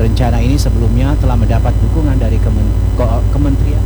Rencana ini sebelumnya telah mendapat dukungan dari Kementerian